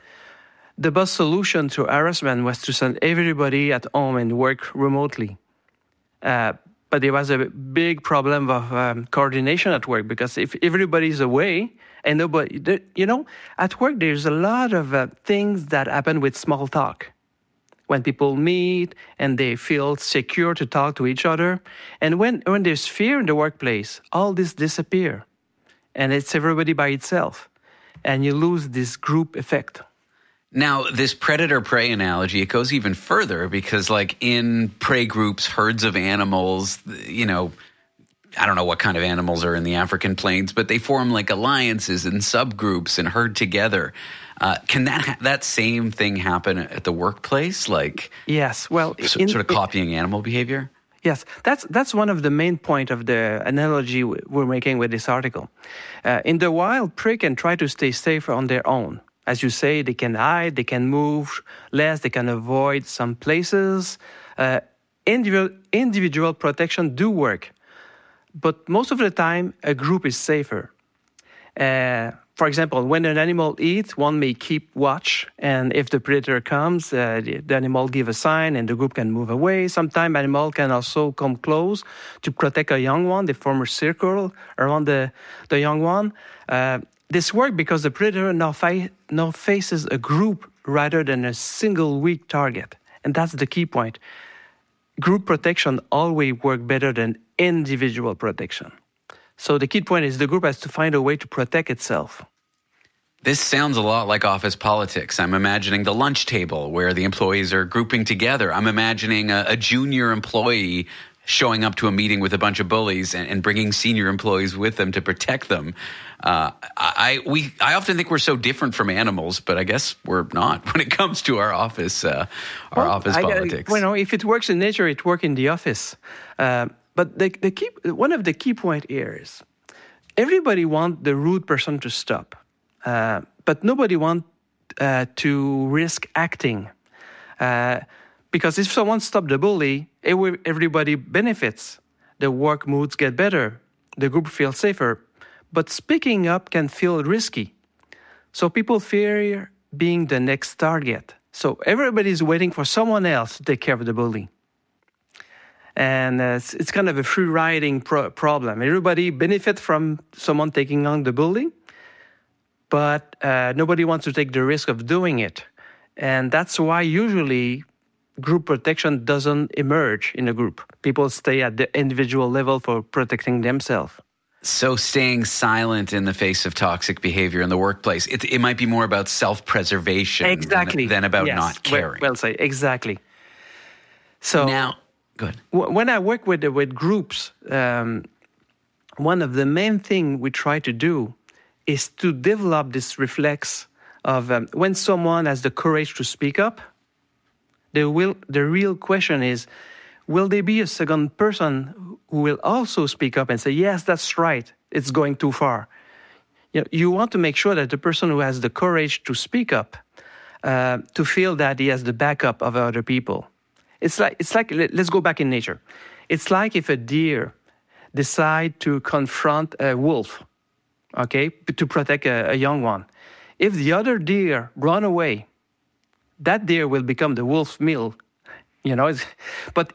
the best solution to harassment was to send everybody at home and work remotely. Uh, but there was a big problem of um, coordination at work, because if everybody's away and nobody, you know, at work there's a lot of uh, things that happen with small talk. When people meet and they feel secure to talk to each other. And when, when there's fear in the workplace, all this disappear. And it's everybody by itself. And you lose this group effect. Now, this predator-prey analogy, it goes even further because, like, in prey groups, herds of animals, you know, I don't know what kind of animals are in the African plains, but they form, like, alliances and subgroups and herd together. Uh, can that ha- that same thing happen at the workplace? Like, yes, well, so, in, sort of copying animal behavior? Yes, that's that's one of the main points of the analogy we're making with this article. Uh, in the wild, prey can try to stay safe on their own. As you say, they can hide, they can move less, they can avoid some places. Uh, individual, individual protection do work, but most of the time, a group is safer. Uh, for example, when an animal eats, one may keep watch, and if the predator comes, uh, the, the animal give a sign, and the group can move away. Sometimes animal can also come close to protect a young one. They form a circle around the, the young one. Uh, This works because the predator now, fi- now faces a group rather than a single weak target. And that's the key point. Group protection always works better than individual protection. So the key point is the group has to find a way to protect itself. This sounds a lot like office politics. I'm imagining the lunch table where the employees are grouping together. I'm imagining a, a junior employee showing up to a meeting with a bunch of bullies and, and bringing senior employees with them to protect them. Uh, I we I often think we're so different from animals, but I guess we're not when it comes to our office uh, our well, office I, politics. Well, you know, if it works in nature, it works in the office. Uh, but the, the key, one of the key point here is everybody wants the rude person to stop, uh, but nobody wants uh, to risk acting. Uh, Because if someone stops the bully, everybody benefits. The work moods get better. The group feels safer. But speaking up can feel risky. So people fear being the next target. So everybody's waiting for someone else to take care of the bully. And uh, it's, it's kind of a free-riding pro- problem. Everybody benefits from someone taking on the bully, but uh, nobody wants to take the risk of doing it. And that's why usually group protection doesn't emerge in a group. People stay at the individual level for protecting themselves. So staying silent in the face of toxic behavior in the workplace, it, it might be more about self-preservation exactly. than, than about yes. not caring. Well, well said, exactly. So now, go ahead. W- when I work with with groups, um, one of the main things we try to do is to develop this reflex of um, when someone has the courage to speak up, the, will, the real question is, will there be a second person who will also speak up and say, yes, that's right, it's going too far? You know, you want to make sure that the person who has the courage to speak up, uh, to feel that he has the backup of other people. It's like, it's like, let's go back in nature. It's like if a deer decide to confront a wolf, okay, to protect a, a young one. If the other deer run away, that deer will become the wolf's meal, you know. But